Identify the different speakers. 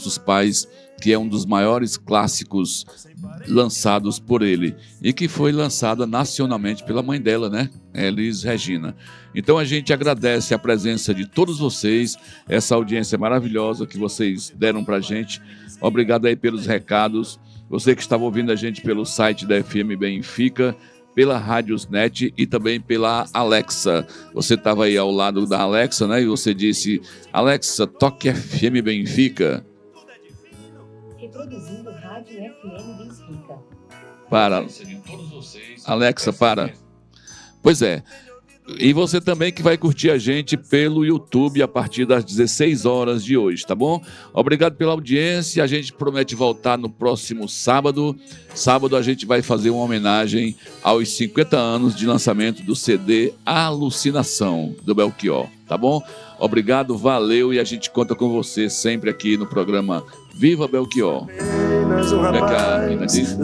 Speaker 1: Nossos Pais, que é um dos maiores clássicos lançados por ele e que foi lançada nacionalmente pela mãe dela, né? Elis Regina. Então a gente agradece a presença de todos vocês, essa audiência maravilhosa que vocês deram pra gente. Obrigado aí pelos recados. Você que estava ouvindo a gente pelo site da FM Benfica, pela Rádiosnet e também pela Alexa. Você estava aí ao lado da Alexa, né? E você disse: Alexa, toque FM Benfica.
Speaker 2: Reproduzindo Rádio FM Benfica.
Speaker 1: Para. Alexa, para. Pois é. E você também que vai curtir a gente pelo YouTube a partir das 16 horas de hoje, tá bom? Obrigado pela audiência. A gente promete voltar no próximo sábado. Sábado a gente vai fazer uma homenagem aos 50 anos de lançamento do CD Alucinação, do Belchior, tá bom? Obrigado, valeu, e a gente conta com você sempre aqui no programa Viva Belchior.